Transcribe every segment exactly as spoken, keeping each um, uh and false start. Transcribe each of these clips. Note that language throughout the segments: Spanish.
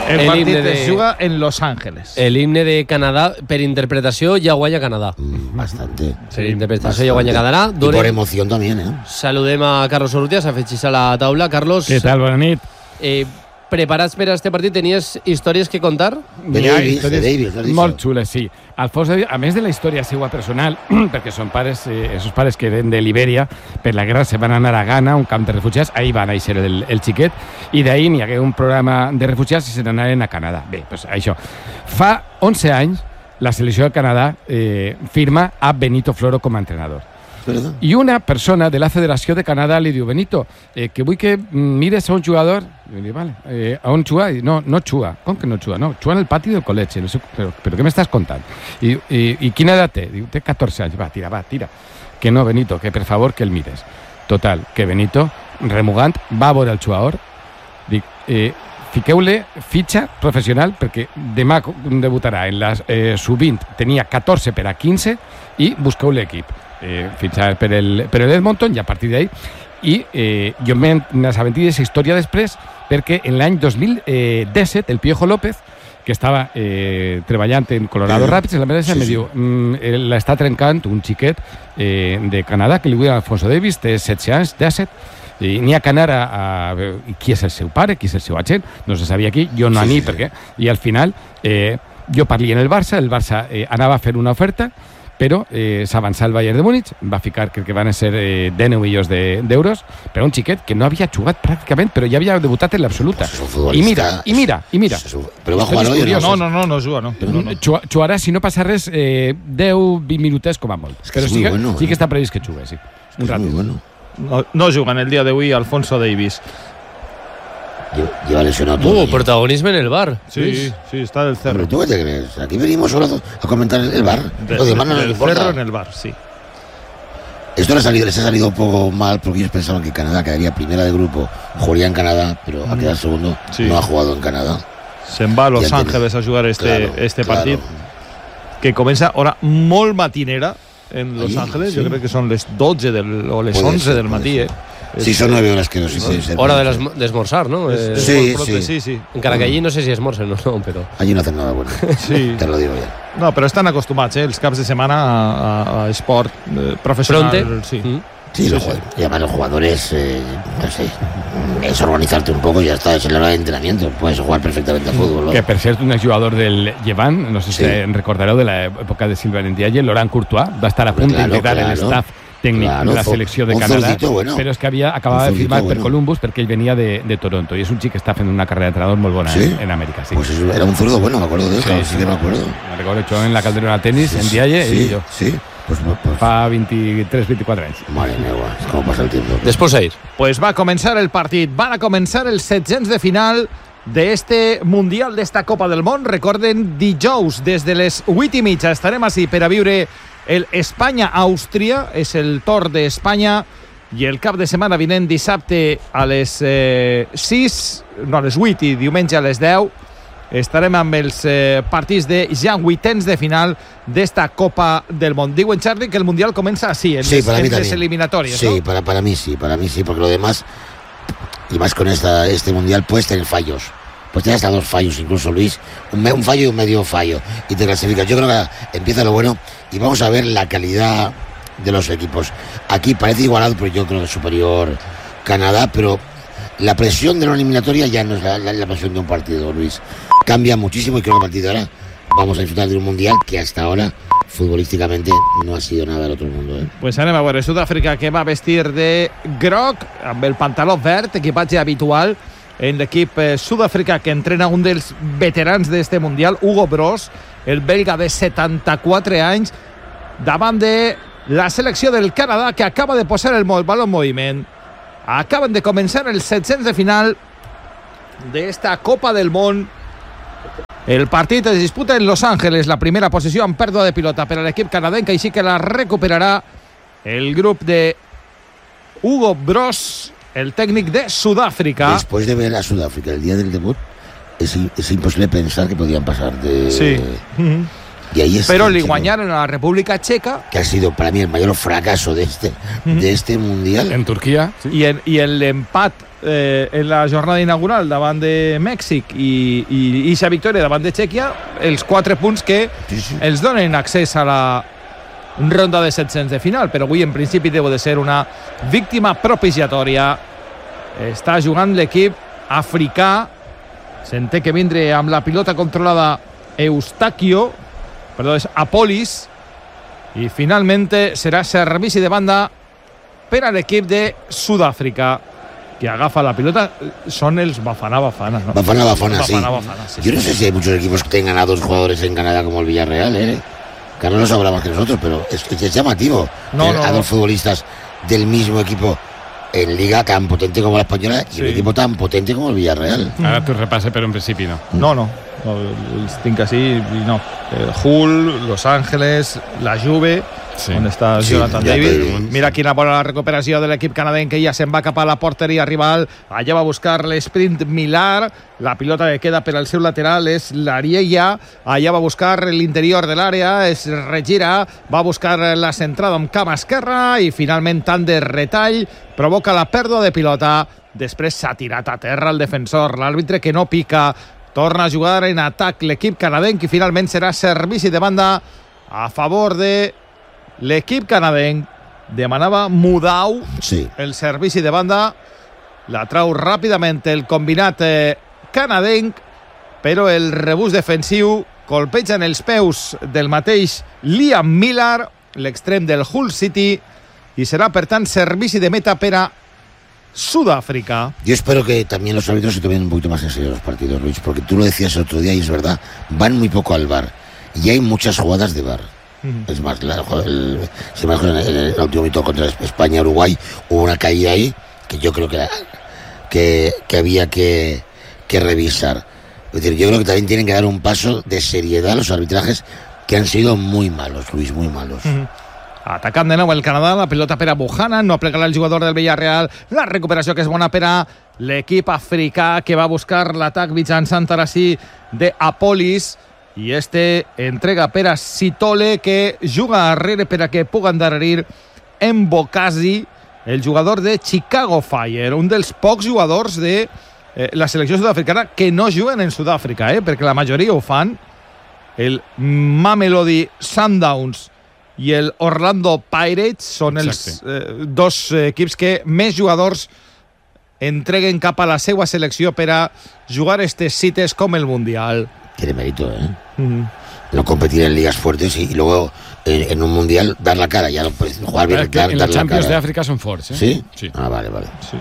El, el partit de, es juga en Los Ángeles. El himne de Canadà, per interpretació, ja guanya Canadà. Mm, bastante. Per interpretació ja guanya Canadà. Y por emoción también, ¿eh? Saludem a Carlos Urrutia, s'ha fet xixar a la taula. Carlos... Què tal? Bona nit. Eh, preparats per a este partit, tenies històries que contar? De Davis, de Davis. Molt xules, sí. Alfons Davis, a més de la història seva personal, perquè són pares, eh, esos pares que eren de Libèria, per la guerra se van anar a Ghana, un camp de refugiats, ahí va néixer el, el xiquet, i d'ahí n'hi hagué un programa de refugiats i se n'anaren a Canadà. Bé, doncs això. Fa onze anys, la selecció de Canadà eh, firma a Benito Floro com a entrenador. ¿Verdad? I una persona de la Federació de Canadà li diu, Benito, eh, que vull que mires a un jugador. I diu, vale, eh, a on juga? I no, no juga. Com que no juga? No, juga en el pati del col·legi. No sé, però, però què m'estàs contant? I, i, I quina edat té? Diu, té catorze anys. Va, tira, va, tira. Que no, Benito, que per favor que el mires. Total, que Benito, remugant, va a veure el jugador. Dic, eh, fiqueu-le fitxa professional perquè demà debutarà en la eh, sub vint, tenia catorze per a quinze i busqueu l'equip. Eh, fitxar per el, per el Edmonton i a partir d'ahí i eh, jo m'he assabentit d'aquesta història després perquè en l'any dos mil disset el Piojo López, que estava eh, treballant en Colorado eh, Rapids, en la meva sí, me sí. diu mm, l'està trencant un xiquet eh, de Canadà que li diu Alfonso Davis, té setze anys, disset, i n'hi ha que anar a, a qui és el seu pare, qui és el seu agent, no se sabia qui, jo no sí, aní sí, perquè, i al final eh, jo parli en el Barça, el Barça eh, anava a fer una oferta, però eh, s'avançà el Bayern de Múnich, va ficar, crec que van ser eh, deu milions d'euros, de, per a un xiquet que no havia jugat pràcticament, però ja havia debutat en l'absoluta. Pues I mira, i mira, i mira. Però va jugar hoy, no? No, no, no juga, no. no, no. Jugarà, si no passa res, eh, deu vint minutets com a molt. Es que però és sí, muy bueno, sí que eh? està previst que jugui, sí. Un rato. Muy bueno. No, no juga en el dia d'avui Alfonso Davis. Lleva lesionado todo. Uh, protagonismo en el bar. Sí, sí, está del Cerro. Pero tú qué te crees, aquí venimos solo a comentar el bar. De, Lo demás no nos del importa. Cerro en el bar, sí. Esto les ha, salido, les ha salido un poco mal porque ellos pensaban que Canadá quedaría primera de grupo, jugaría en Canadá, pero mm. ha quedado segundo, sí. No ha jugado en Canadà. Se'n va a Los Ángeles a jugar este, claro, este partit, claro. Que comença hora molt matinera en Los Allí, Ángeles, sí. Jo crec que són les dotze del, o les puede onze ser, del matí, eh. Sí, son nueve horas que no sí puede ser. Hora de esmorzar, ¿no? Eh, sí, sí. sí, sí. Encara que allí no sé si esmorcen o no, però... Allí no hacen nada bueno. Sí. Te lo digo ya. No, però estan acostumats, eh, els caps de setmana a, a, a esport eh, professional. Fronte. Sí. Mm. Sí, sí, los, sí. Y además los jugadores, eh, no sé, es organizarte un poco y ya está, es la hora de entrenamiento. Puedes jugar perfectamente a fútbol, ¿no? Que per cert, un exjugador del Llevant, no sé si sí. recordareu de l'època de Sylvain Ndiaye, Laurent Courtois, va estar a punt claro, d'integrar claro. el staff tècnic claro, de la selecció de Canadà, bueno. però és que havia acabava de firmar bueno. per Columbus perquè ell venia de, de Toronto i és un xic que està fent una carrera d'entrenador molt bona ¿Sí? en, en Amèrica. Sí. Pues era un zurdo bueno, me acuerdo de eso, sí, sí que me acuerdo. Me recuerdo hecho en la Calderona Tenis, sí, Ndiaye sí, y yo. Sí, pues, pues fa veintitrés veinticuatro anys. Madre mía, es como pasa el tiempo. Después a ir. Pues va a comenzar el partit, van a comenzar el setzents de final de este Mundial, d'esta Copa del Món. Recorden, dijous, des de les vuit i mitja estarem així per a viure el Espanya-Àustria, és el torn d'Espanya, i el cap de setmana vinent, dissabte a les eh, sis, no, a les vuit i diumenge a les deu, estarem amb els eh, partits de ja vuitens de final d'esta Copa del Món. Diuen, Charlie, que el Mundial comença así, en, sí, les, en les eliminatorias, sí, ¿no? Sí, para, para mí sí, para mí sí, porque lo demás, y más con esta, este Mundial, puedes tener fallos. Pues tienes hasta dos fallos, incluso Luis, un, un fallo y un medio fallo, y te clasificas. Yo creo que empieza lo bueno y vamos a ver la calidad de los equipos. Aquí parece igualado, pero yo creo que es superior Canadá, pero la presión de la eliminatoria ya no es la, la, la presión de un partido, Luis. Cambia muchísimo y creo que a partir de ahora vamos a disfrutar de un Mundial que hasta ahora futbolísticamente no ha sido nada del otro mundo, eh? Pues anem a veure Sud-àfrica, que va vestir de groc amb el pantaló verd, equipatge habitual en l'equip sud-africà que entrena un dels veterans d'este Mundial, Hugo Broos, el belga de setanta-quatre anys, davant de la selecció del Canadà, que acaba de posar el baló en moviment. Acaben de començar els setzents de final d'esta Copa del Món. El partit es disputa en Los Ángeles, la primera posició amb pèrdua de pilota per a l'equip canadenc, així que la recuperarà el grup de Hugo Broos, el técnico de Sudáfrica. Después de ver a Sudáfrica el día del debut, es, es imposible pensar que podían pasar de... Sí. Uh-huh. Y ahí Pero le guañaron a la República Checa, que ha sido para mí el mayor fracaso de este, uh-huh. de este Mundial. En Turquía. Sí. Y, en, y el empat eh, en la jornada inaugural davant de Mèxic i, i, i sa victòria davant de Txèquia, els quatre punts que Sí, sí. els donen accés a la ronda de set-cents de final, però avui en principi deu de ser una víctima propiciatòria. Està jugant l'equip africà, se'n té que vindre amb la pilota controlada Eustachio, perdó, és Apolis, i finalment serà servici de banda per a l'equip de Sud-àfrica, que agafa la pilota. Son els Bafana Bafana, ¿no? Bafana Bafana, sí. Bafana Bafana, sí. Yo no sé si hay muchos equipos que tengan a dos jugadores en Canadá como el Villarreal, ¿eh? Carlos lo sabrá más que nosotros, pero es, es llamativo No, tener no, a no. dos futbolistas del mismo equipo en liga tan potente como la española y Sí. un equipo tan potente como el Villarreal. Ara t'ho repasse, però en principi no. No, no, no, els tinc així i no. Eh, Hull, Los Ángeles, la Juve, Sí. on està Sí, Jonathan ja David. David. Mira quina bona la recuperació de l'equip canadenc, que ja se'n va cap a la porteria rival. Allà va a buscar l'esprint Millar, la pilota que queda per al seu lateral és l'Ariella, allà va a buscar l'interior de l'àrea, es regira, va a buscar la centrada amb cama esquerra i finalment tant de retall provoca la pèrdua de pilota. Després s'ha tirat a terra el defensor, l'àrbitre que no pica, torna a jugar en atac l'equip canadenc i finalment serà servici de banda a favor de l'equip canadenc. Demanava Mudau Sí. el servici de banda, la trau ràpidament el combinat eh, canadenc, però el rebús defensiu colpeja en els peus del mateix Liam Millar, l'extrem del Hull City, i serà per tant servici de meta per a Sudáfrica. Yo espero que también los árbitros se tomen un poquito más en serio los partidos, Luis, porque tú lo decías el otro día y es verdad, van muy poco al V A R y hay muchas jugadas de V A R. Es más, la, el, si me acuerdo, en el, en el último minuto contra España-Uruguay hubo una caída ahí que yo creo que, que, que había que, que revisar. Es decir, yo creo que también tienen que dar un paso de seriedad a los arbitrajes que han sido muy malos, Luis, muy malos. Mm-hmm. Atacant de nou el Canadà, la pilota per a Buchanan, no aplicarà el jugador del Villarreal, la recuperació que és bona per a l'equip africà que va buscar l'atac mitjançant ara sí de Apolis, i este entrega per a Sitole, que juga darrere per a que pugui endarrerir Mbokasi, el jugador de Chicago Fire, un dels pocs jugadors de eh, la selecció sud-africana que no juguen en Sud-àfrica, eh, perquè la majoria ho fan. El Mamelodi Sundowns i el Orlando Pirates són els eh, dos equips que més jugadors entreguen cap a la seva selecció per a jugar estes cites com el Mundial. Tiene mérito, ¿eh? Mm. No competir en ligas fuertes y, y luego en, en un mundial dar la cara, ya no puedes jugar bien, Que dar, en dar la la Champions cara. d'Àfrica són forts, eh? ¿Sí? Sí. Ah, vale, vale. Sí.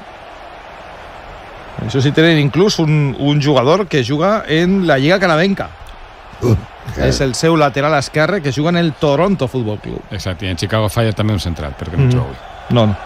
Això sí, tenen inclús un, un jugador que juga en la Lliga Canadenca. Uh, claro. És el seu lateral esquerre que juga en el Toronto Football Club. Exacte, i en Chicago Fire també un central, perquè no Mm. juga avui. No, no.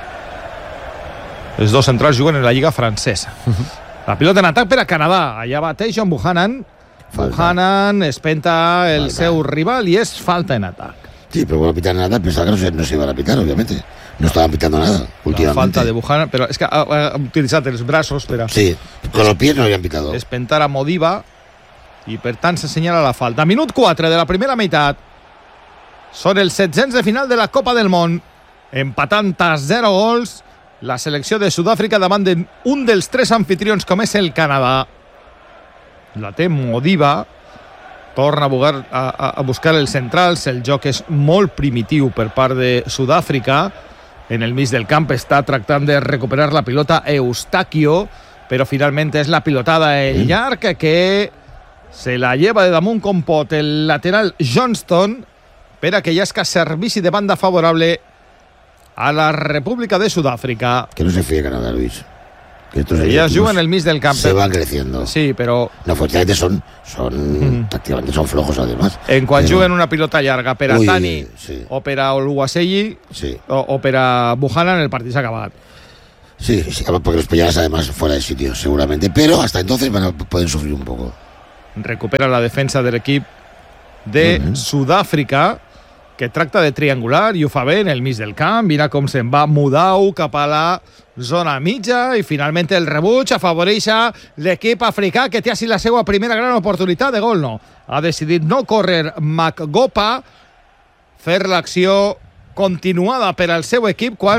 Els dos centrals juguen en la Lliga francesa. La pilota en atac per a Canadà. Allà bateix John Buchanan. Falta. Buchanan espenta el Falta. seu rival i és falta en atac. Sí, pero bueno, pitar nada, pensaba que no se, no se iban a pitar, obviamente. No estaban pitando nada, La últimamente. falta de Buchanan, però és que ha, ha utilitzat els braços per a Sí, con los pies no habían pitado. espentar a Modiba i per tant s'assenyala la falta. Minut quatre de la primera meitat. Són els setzents de final de la Copa del Món, empatant a zero gols la selecció de Sud-àfrica davant d'un dels tres anfitrions com és el Canadà. La té Modiba, torna a buscar, a, a buscar els centrals, el joc és molt primitiu per part de Sud-àfrica. En el mig del camp està tractant de recuperar la pilota Eustachio, però finalment és la pilotada el llarg que se la lleva de damunt com pot el lateral Johnston per a que hi hagi servici de banda favorable a la República de Sud-àfrica. Que no se fíe Canadá, Luis. Que estos Ellas equipos juegan en el mis del campo. se van creciendo. Sí, però No, fuertemente son, son Mm. tácticamente son flojos además. en quan Pero- juguen una pilota llarga per a Uy, Tani sí. o per a Oluwaseyi Sí, o, o per a Buchanan, el partit s'ha acabat. sí, sí, porque los peñaras además fuera de sitio, seguramente. Pero hasta entonces van a, pueden sufrir un poco. Recupera la defensa de l'equip de Molt bé. Sud-àfrica, que tracta de triangular i ho fa bé en el mig del camp. Mira com se'n va Mudau cap a la zona mitja i finalment el rebuig afavoreix l'equip africà, que té així la seva primera gran oportunitat de gol. No, ha decidit no córrer Macgopa, fer l'acció continuada per al seu equip quan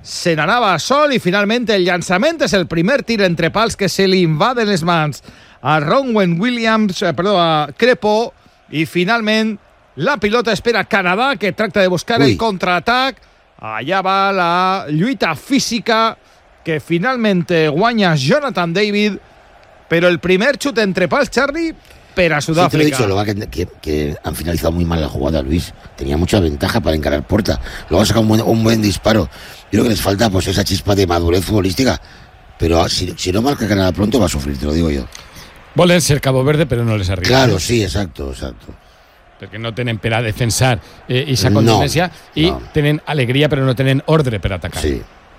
se n'anava sol i finalment el llançament és el primer tir entre pals que se li invaden les mans a Ronwen Williams, eh, perdó, a Crepo, i finalment la pilota espera Canadà, que tracta de buscar Ui. el contraatac. Allà va la lluita física que finalment guanya Jonathan David, però el primer xut entre pals, Charlie, para Sudáfrica. Sí, te lo he dicho, lo que, que, que han finalizado muy mal la jugada, Luis. Tenía mucha ventaja para encarar puerta. Luego ha sacado un buen, un buen disparo. Yo creo que les falta pues esa chispa de madurez futbolística. Pero si, si no marca Canadá pronto va a sufrir, te lo digo yo. Volen ser Cabo Verde, pero no les arriba. Claro, sí, exacto, exacto. Perquè no tenen per a defensar eh, i sa contundència no, i no. tenen alegria però no tenen ordre per atacar. Sí.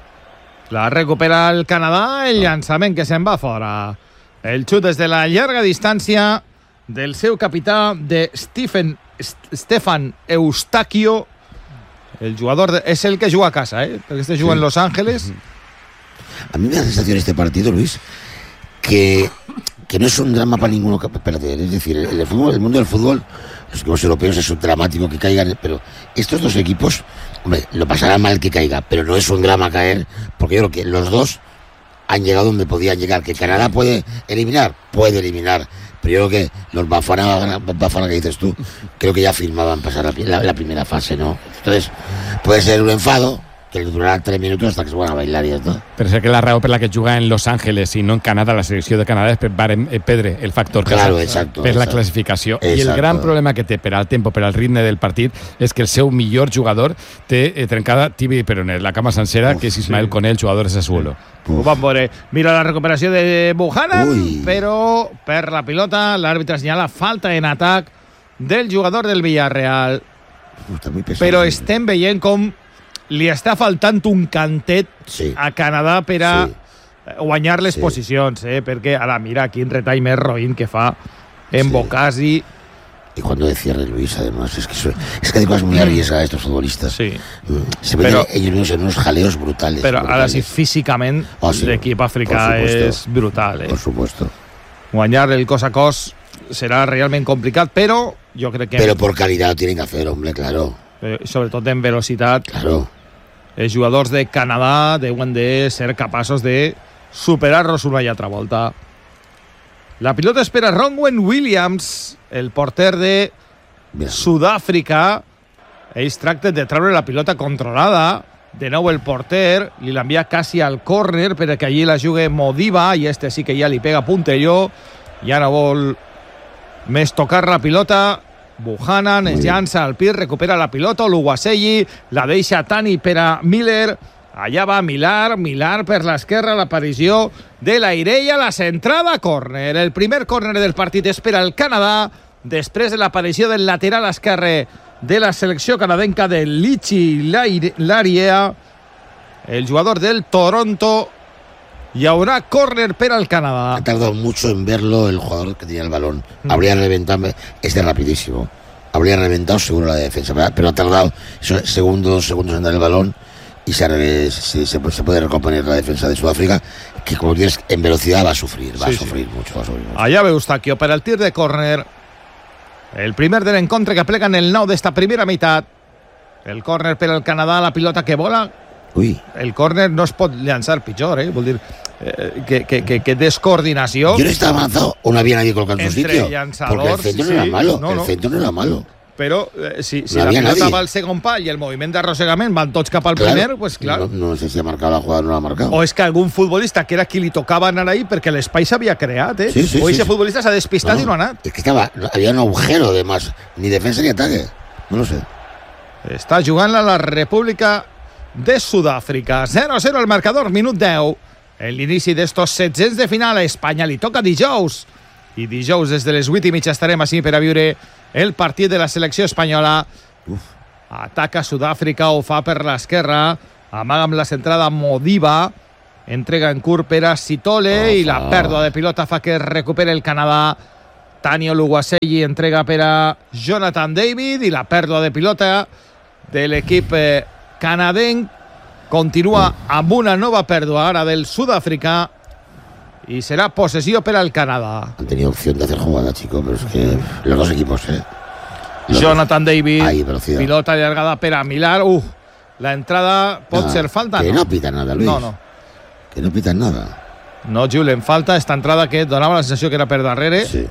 La recupera el Canadà, el llançament que se'n va fora. El xut des de la llarga distància del seu capità, de Stephen, Stefan Eustaquio. El jugador de, es el que juga a casa, ¿eh? Porque este juega sí. en Los Ángeles. A mí me da la sensación este partido, Luis, que, que no es un drama para ninguno. Espérate, es decir, el, el, fútbol, el mundo del fútbol, los equipos europeos es un dramático que caigan, pero estos dos equipos, hombre, lo pasará mal que caiga, pero no es un drama caer, porque yo creo que los dos han llegado donde podían llegar. Que Canadá puede eliminar, puede eliminar, pero yo creo que los Bafana, Bafana que dices tú, creo que ya firmaban pasar la, la, la primera fase, ¿no? Entonces, puede ser un enfado que les durarà tres minuts hasta que se van a bailar i ja està. Però sé que la raó per la que juga en Los Ángeles i no en Canadà, la selecció de Canadà, és per perdre el factor casa, claro, exacto, per exacto. la classificació. Exacto. I el gran problema que té per al tempo, per al ritme del partit, és que el seu millor jugador té eh, trencada tibia i peroné, la cama sencera, Uf, que és Ismael sí. Conell, jugador de Sassuolo. Ho vam veure. Mira la recuperació de Buchanan, Ui. però per la pilota l'àrbitre senyala falta en atac del jugador del Villarreal. Uf, però estem veient com li està faltant un cantet sí. a Canadà per a sí. guanyar les sí. posicions, eh? Perquè ara mira quin retall més roïn que fa en sí. Bocasi. Y cuando de cierre Luis, además, es que, eso, es que hay cosas muy arriesgadas estos futbolistas. Sí. Se ven pero, ellos mismos en unos jaleos brutales. Pero brutales. ahora sí, físicamente, oh, sí. l'equip africà és brutal. Eh? Por supuesto. Guanyar el cos a cos serà realment complicat, però jo crec que... Pero por calidad lo tienen que hacer, hombre, claro. Però, sobretot en velocitat. Claro. Els jugadors de Canadà deuen de ser capaços de superar-los una i altra volta. La pilota espera Ronwen Williams, el porter de Bien. Sud-àfrica. Ells tracten de treure la pilota controlada. De nou el porter li l'envia quasi al córner perquè allí la jugui Modiba i este sí que ja li pega puntelló. Ja no vol més tocar la pilota. Buchanan es llança al pis, recupera la pilota, Oluwaseyi la deixa Tani per a Miller, allà va Millar, Millar per l'esquerra, l'aparició de la Irella, la centrada, córner, el primer córner del partit és per al Canadà, després de l'aparició del lateral esquerre de la selecció canadenca de Lichi Laryea, el jugador del Toronto. Y ahora córner para el Canadá. Ha tardado mucho en verlo el jugador que tenía el balón. Mm. Habría reventado, este es rapidísimo. Habría reventado seguro la defensa, ¿verdad? Pero ha tardado segundos, dos segundos en dar el balón y se, se, se puede recomponer la defensa de Sudáfrica, que como tienes en velocidad va a sufrir, va sí, a sufrir sí. mucho, va a sufrir mucho. Allá ve Eustaquio para el tir de córner. El primer del encontre que aplega en el nou d'esta primera meitat. El córner per al Canadà, la pilota que vola. Uy. El córner no es pot llançar pitjor, eh? Vol dir eh, que, que, que, que descoordinació. Yo no estaba avanzado o no había nadie colocado en su sitio. Porque el centro sí, no era malo, no, no. el centro no era malo. Però eh, si, si no la pilota nadie. va al segon pal i el moviment d'arrossegament van tots cap al claro. primer, pues claro. No, no sé si ha marcado la jugada o no la ha marcado. O és que algun futbolista que era qui li tocava anar ahí perquè l'espai s'havia creat, eh? Sí, sí, o ese sí, futbolista s'ha despistat no, i no ha anat. Es que estaba, había un agujero de más, ni defensa ni ataque. No lo sé. Està jugant-la la República de Sud-àfrica. zero a zero el marcador, minut deu. En l'inici d'estos setzents de final a Espanya li toca dijous. I dijous des de les vuit i mitja estarem així per a viure el partit de la selecció espanyola. Uf. Ataca Sud-àfrica, ho fa per l'esquerra. Amaga amb la centrada Modiba. Entrega en curt per a Sitole oh, i la pèrdua de pilota fa que recupere el Canadà. Tani Oluwaseyi entrega per a Jonathan David i la pèrdua de pilota de l'equip eh, canadenc. Continua amb una nova pèrdua ara del sud-africà y será posesión para el Canadá. Han tenido opción de hacer jugada, chicos, pero es que los dos equipos, ¿eh? Los Jonathan dos. David, Ahí, velocidad. Pilota allargada per a Millar. Uh, la entrada pot No, ser falta. que no. no pita nada, Luis. No, no. Que no pitan nada. No xiulen falta, esta entrada que donava la sensació que era per darrere. Sí.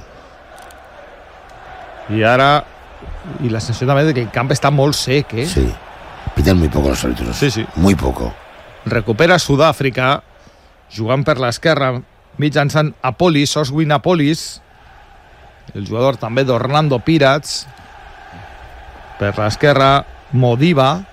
I ara... I la sensació també de que el camp està molt sec, eh? Sí. Pitan muy poco los árbitros. Sí, sí. Muy poco. Recupera Sud-àfrica, jugant per l'esquerra, mitjançant Apolis, Oswin Apolis, el jugador també d'Orlando Pirates. Per l'esquerra, Modiba.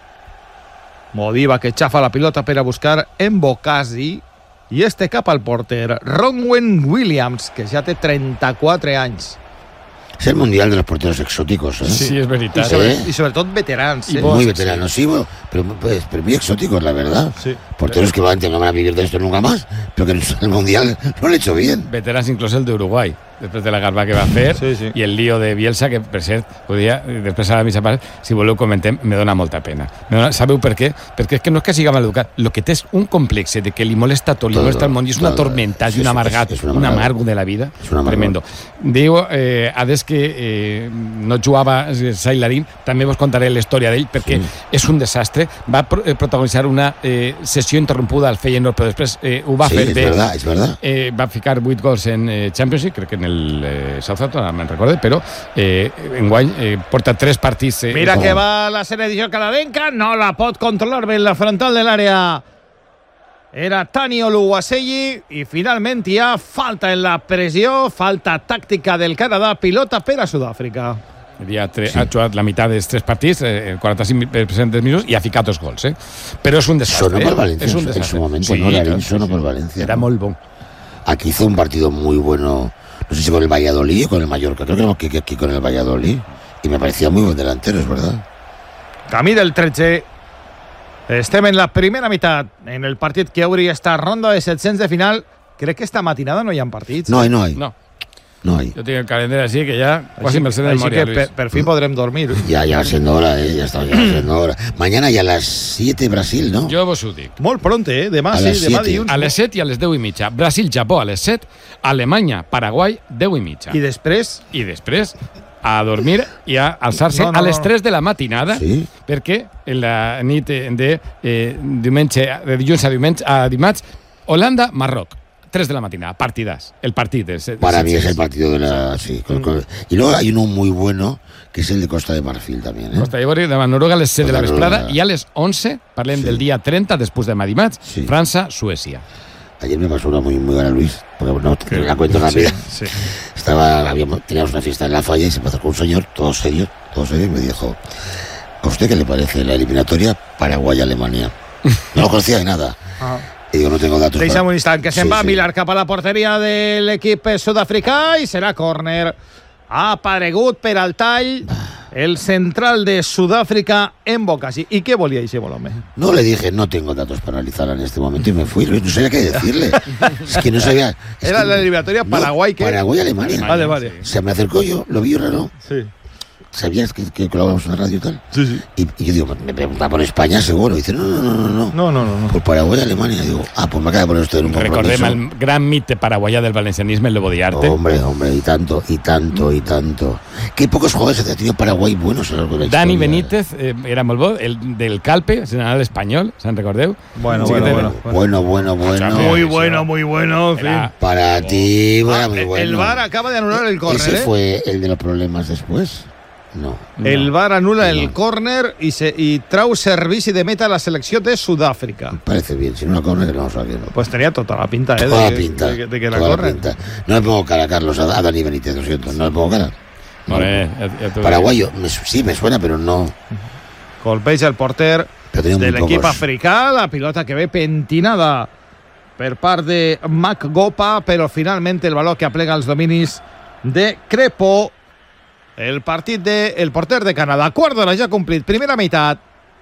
Modiba que xafa la pilota per a buscar Mbokasi. I este cap al porter, Ronwen Williams, que ja té trenta-quatre anys. Es el mundial de los porteros exóticos, ¿eh? Sí, es I, veritat. sobre, ¿Eh? i sobretot veterans. Eh? Muy veteranos, sí, bueno, pero, pues, pero muy exóticos, la verdad. Sí. Porteros que van, que no van a vivir de esto nunca más, pero que en el mundial lo han hecho bien. Veterans inclús el d'Uruguai, després de la garba que va fer, Sí, sí. i el lío de Bielsa, que per cert, podia, després a la mitja part, si voleu comentem, me dona molta pena. Me dona, sabeu per què? Perquè és que no és que siga mal educat, el que té és un complexe de que li molesta tot, li Todo, molesta el món, i és un todo. atormentat Sí, i un sí, amargat, és- és un un amargat. amargo de la vida, És un amargot. tremendo. Diu, eh, a des que eh, no jugava Sailarín, també vos contaré la història d'ell, perquè Sí. és un desastre. Va pro- eh, protagonitzar una eh, sessió interrompuda al Feyenoord, però després eh, ho va Sí, fer es bé. verdad, es verdad. Eh, va ficar vuit gols en eh, Championship, crec que en el eh, Southampton, no me'n recorde, però eh, enguany eh, porta tres partits. Eh, Mira No. que va la serie edició canadenca, no la pot controlar bé en la frontal de l'àrea. Era Tani Oluwaseyi i finalment hi ha falta en la pressió, falta tàctica del Canadà, pilota per a Sud-àfrica. Havia tre- ha jugat la meitat dels tres partits, eh, el quaranta-cinc per cent dels minuts, i ha ficat dos gols. Eh? Però és un desastre. Sonó por eh? Valencia És un en su desastre. momento, ¿no? Larín sonó por Valencia, Era ¿no? molt bon. Aquí hizo un partido muy bueno, no sé si con el Valladolid o con el Mallorca, creo que no, que, que aquí con el Valladolid, y me parecía muy buen delantero, es verdad. Camí del tretze. Estem en la primera meitat, en el partit que obri esta ronda de set-cents de final. Crec que esta matinada no hi ha partits. No hay, no hay, No, no hay. jo tinc el calendari així que ja quasi Així, me'l sé de així memòria, que per, Luis. per fi podrem dormir. Ya, ya va siendo hora, ¿eh? Ya está, ya va siendo hora. Mañana ya a las siete Brasil, ¿no? Jo vos ho dic. Molt pronte, eh? Demà A sí, les demà siete. dilluns. A les set i a les deu i mitja. Brasil-Japó a les set, Alemanya, Paraguai, deu i mitja. I després, I després a dormir i a alçar-se No, no, a les no. tres de la matinada, Sí. perquè en la nit de eh, diumenge, de dilluns a diumenge a dimarts, Holanda-Marroc. tres de la matinada, partidas. El partido. Es, Para es, mí es el es, partido de la... Sí, con- con- y luego hay uno muy bueno, que es el de Costa de Marfil también, ¿eh? Costa d'Ivori davant Noruega a les set de la Costa vesprada Noruega. i a les onze, parlem Sí. del dia trenta, després de dimarts, Sí. França-Suècia. Ayer me pasó una muy, muy buena, Luis, porque no te la cuento rápida. Sí. Estaba, habíamos, teníamos una fiesta en la falla y se me acercó un señor, todo serio, todo serio, y me dijo: ¿a usted qué le parece la eliminatoria Paraguay-Alemania? No lo conocía de nada. Ah. Y digo, no tengo datos. Deixa'm para- un instant, que se'n Sí, va sí. Vilar cap a la porteria de l'equip sud-africà i serà córner. Ha aparegut per al tall el central de Sud-àfrica en Bocasi. ¿Y qué volia ese home? No le dije, no tengo datos para analizarla en este momento y me fui, Luis, no sabía qué decirle. Es que no sabía. es Era que- la eliminatoria no, Paraguay, ¿qué? Paraguay-Alemania. Vale, vale. Se me acercó yo, lo vi raro. Sí. ¿Sabías que, que colaboramos en la radio y tal? Sí, sí. Y, y yo digo, me pregunta por España, seguro. Y dice, no, no, no, no, no. No, no, no. no. Por Paraguay-Alemania. Digo, ah, pues me acaba de poner usted en un compromiso. Recordem el gran mite paraguayà del valencianisme, el Lobo de Arte. Hombre, hombre, y tanto, y tanto, y tanto. Qué pocos jugadores ha tenido Paraguay buenos a lo largo de la Dani historia. Benítez eh, era molt bo, el del Calpe, general espanyol, se'n recordeu? Bueno, Sí que bueno, té- bueno. Bueno, bueno, bueno. Muy bueno, muy bueno. en fin. Era- Para ti, Ah, era muy bueno. el V A R acaba de anular el córner, ¿Ese ¿eh? fue el de los problemas después? No. El V A R anula el No. córner i, se, i trau servici de meta a la selecció de Sud-àfrica. Parece bien. Si no la corre, que no vamos a ver. Pues tenía toda la pinta, ¿eh? Toda de, la pinta. de, de que la toda la corren. pinta. No le pongo cara, Carlos, a, a Dani Benítez, lo siento. No le pongo cara. No Molt le bé, pongo. ja, ja t'ho Paraguayo, me su- sí, me suena, pero no. Colpeja el porter Pero tenía de muy l'equip pocos. africà, la pilota que ve pentinada per part de Mac Gopa, però finalment el valor que aplega els dominis de Crepo. El partit de el porter de Canadà. Quart d'hora ja complit. Primera meitat.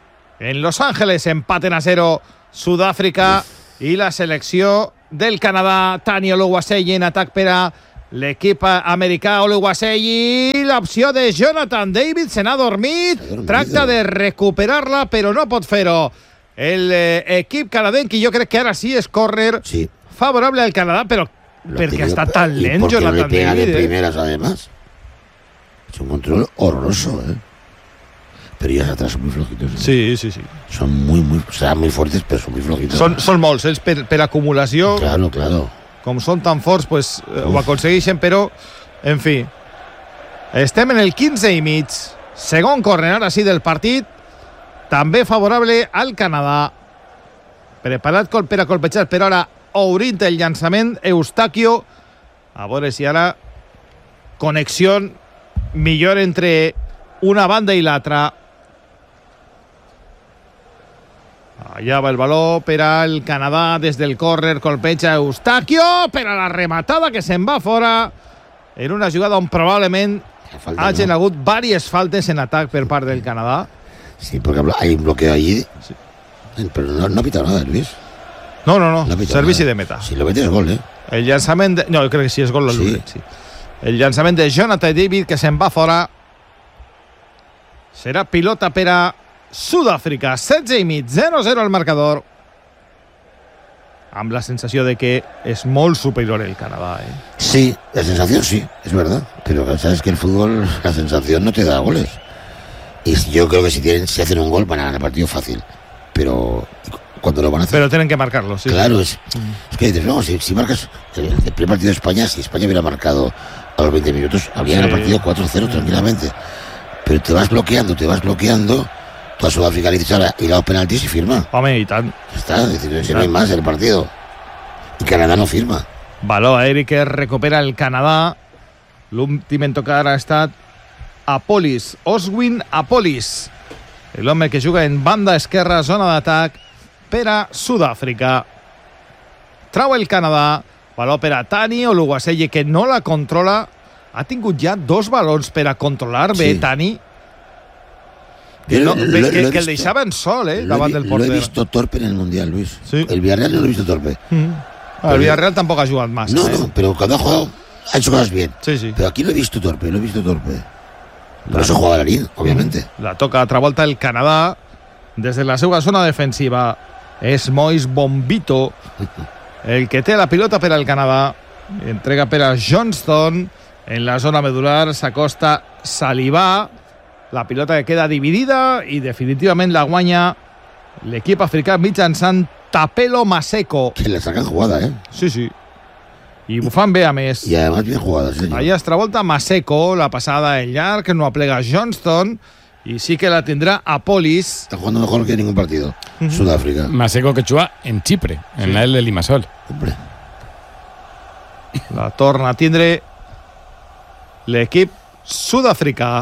En Los Ángeles empaten a zero Sud-àfrica i la selecció del Canadà. Tani Oluwaseyi en atac per a l'equip americà. Oluwaseyi, l'opció de Jonathan David se n'ha dormit. dormido. Tracta de recuperar-la, però no pot fer-ho. El eh, equip canadenc, i jo crec que ara sí és córner Sí. favorable al Canadà, però Lo ha perquè tenido- està tan y lent porque no le Jonathan pega David. de eh? primeras, además. Es un control horroroso, ¿eh? pero ellos atrás son muy flojitos. ¿eh? Sí, sí, sí. Son muy, muy, o sea, muy fuertes, pero son muy flojitos. Són, són molts, ells per, per acumulació, Claro, claro. com són tan forts, pues, eh, ho Uf. aconsegueixen, però, en fi, estem en el quinze i mig, segon córner ara sí del partit, també favorable al Canadà. Preparat col per a colpejar, però ara obrint el llançament, Eustaquio, a veure si ara connexió millor entre una banda i l'altra. Allà va el baló per al Canadà des del córner, colpeja Eustaquio per a la rematada que se'n va fora en una jugada on probablement Falta, hagin ¿no? hagut diverses faltes en atac per part del Canadà. Sí, porque hay un bloqueo allí. Sí. Pero no, no ha pitado nada, Luis. No, no, no, No ha pitado servici nada. de meta. Si lo metes es gol, ¿eh? El llançament... De... No, jo crec que sí, és gol Sí. l'Ulet, sí. El llançament de Jonathan David que se'n va fora. Serà pilota per a Sud-àfrica. setze i mig, zero a zero al marcador. Amb la sensació de que és molt superior el Canadà, eh? Sí, la sensación sí, es verdad. Pero sabes que el fútbol, la sensación no te da goles. Y yo creo que si tienen, si hacen un gol van a ganar el partido fácil. Pero cuando lo van a hacer... Pero tienen que marcarlo, sí. Claro, es, es que dices, no, si, si marcas el, el primer partido de España, si España hubiera marcado a los veinte minutos, habría Sí. ganado el partido cuatro cero tranquilamente. Pero te vas bloqueando, te vas bloqueando, tú a Sudáfrica le dices ahora, ir a los penaltis y firma. Home, i tant. Ya está, es decir, si no hay más en el partido. Y Canadá no firma. Baló aeri que recupera el Canadà. L'últim en tocar ha estat Apolis, Oswin Apolis, l'home que juga en banda esquerra, zona d'atac per a Sud-àfrica. Trau el Canadà, baló per a Tani Oluwaseyi, que no la controla. Ha tingut ja dos balons per a controlar bé Sí. Tani, que, Yo no, lo- que, lo- que, lo he que el visto. deixaven sol, eh, Lo he, davant vi- del lo he porter. visto torpe en el Mundial, Luis. Sí. El Villarreal no lo he visto torpe. Mm. El Villarreal tampoc ha jugat massa. No, eh? no, pero cuando ha jugado, ha hecho cosas bien. Sí, sí. Pero aquí lo he visto torpe, lo he visto torpe. Por eso juega Larín, obviamente. La toca altra volta el Canadà des de la seva zona defensiva. És Mois Bombito el que té la pilota per al Canadà. Entrega per a Johnston. En la zona medular s'acosta Salivà. La pilota que queda dividida i definitivament la guanya l'equip africà mitjançant Tapelo Maseko. Que le sacan jugada, ¿eh? Sí, sí. I ho fan bé, a més. Y además bien jugada, sí, señor. Allà es travolta Maseko, la passada en llarg, no aplega Johnston, i sí que la tindrà Apolis. Está jugando mejor que ningún partido. Sudáfrica. Maseko que juega en Chipre, en Sí. la L de Limassol. Hombre. La torna a tindre l'equip sud-africà.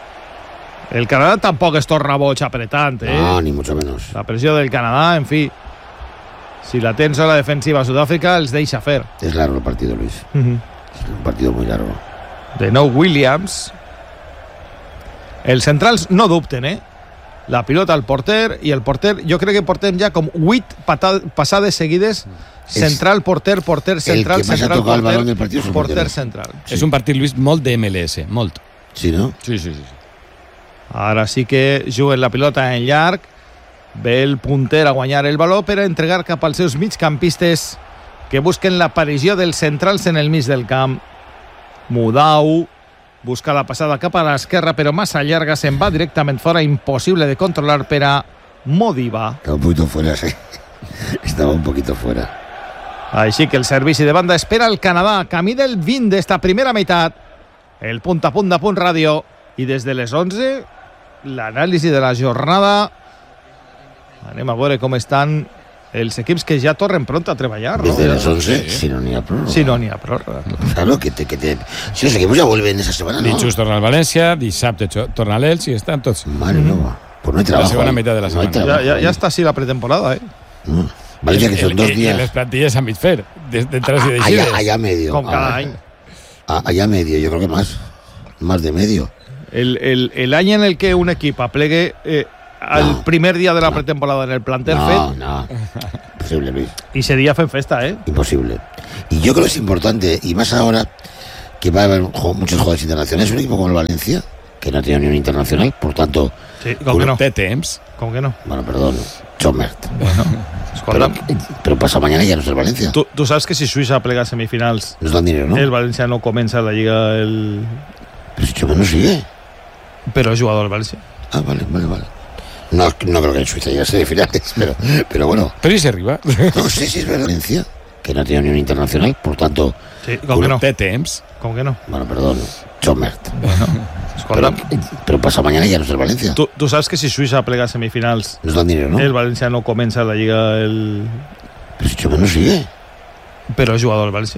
El Canadà tampoc es torna boig apretant, eh? No, ni mucho menos. La pressió del Canadà, en fi, si la tens a la defensiva a Sud-àfrica, els deixa fer. Es largo el partido, Luis. Es un partido muy largo. De nou Williams. Els centrals no dubten, eh? La pilota al porter, i el porter, jo crec que portem ja com vuit passades seguides, central, porter, porter, central, que más ha central, tocado el porter, balón del partido es el porter, portero. central. Sí. És un partit, Luis, molt de M L S, molt. Sí, ¿no? Sí, sí, sí. Ara sí que juguen la pilota en llarg. Ve el punter a guanyar el baló per a entregar cap als seus migcampistes que busquen l'aparició dels centrals en el mig del camp. Mudau busca la passada cap a l'esquerra, però massa llarga, se'n va directament fora, impossible de controlar per a Modiba. Estaba un poquito fuera, sí. Estaba un poquito fuera. Així que el servici de banda espera el Canadà, camí del vint d'esta primera meitat. El punt a punt de Punt Ràdio. I des de les onze, l'anàlisi de la jornada. Anem a veure com estan els equips que ja tornen pront a treballar, no? Desde las once, si no ni a prórroga. Si no n'hi ha pròrroga. Claro, que te, que te... Si los equipos ya vuelven esa semana, ¿no? Dijous torna al València, dissabte cho- torna a l'Elx i estan tots. Madre mía. Pues no hay trabajo. segona ahí. meitat de la No hay semana. Ja, trabajo ja, ahí. ja està així la pretemporada, eh? No. Valencia, que son El- dos i- I les días. plantilles a mig fer, de- d'entrades i Allá, d'eixides. allá medio. Com cada Ah, any. ah, Allá medio, yo creo que más. Más de medio. El, el, el any en el que un equip aplegue eh, el No. primer dia de la No. pretemporada en el planter No, fet, no. Imposible, Luis. i ese dia fent festa, eh? Imposible. Y yo creo que es importante, y más ahora que va a haber jo- muchos jugadores internacionales, un equipo como el Valencia, que no ha tenido ni un internacional, por tanto, Sí, com que no? Té temps. Com que no? bueno, perdón, Chomert. Pero, Escolta, pero pasa mañana y ya no es el Valencia. tu, tu saps que si Suïssa plega semifinals, Nos dan dinero, ¿no? el València no comença la Lliga el... Pero si Chomert no sigue. però és jugador del València. Ah, vale, vale, vale. No, no creo que en Suiza ya sea finales, pero, pero bueno. Pero ¿y si arriba? No sé si es verdad. Valencia, que no ha tenido ni un internacional, por tanto... Sí, com que no? Té temps. Com que no? Bueno, perdón, Chomert. Bueno, escolta, Pero, pero pasa mañana y ya no es el Valencia. tu, tu saps que si Suïssa plega a semifinals, Nos dan dinero, ¿no? el València no comença la Lliga el... Pero si Chomert no sigue. però és jugador del València.